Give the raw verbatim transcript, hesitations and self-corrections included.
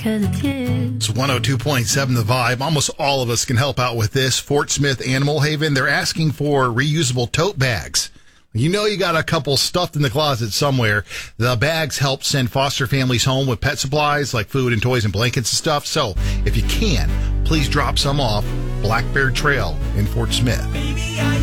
'cause it's you. It's one oh two point seven The Vibe. Almost all of us can help out with this. Fort Smith Animal Haven, they're asking for reusable tote bags. You know you got a couple stuffed in the closet somewhere. The bags help send foster families home with pet supplies like food and toys and blankets and stuff. So if you can, please drop some off Black Bear Trail in Fort Smith. Baby, I